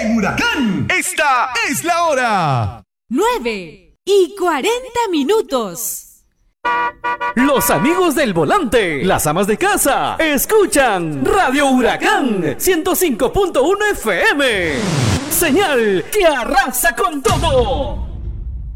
En Huracán, esta es la hora. 9:40. Los amigos del volante, las amas de casa, escuchan Radio Huracán 105.1 FM. Señal que arrasa con todo.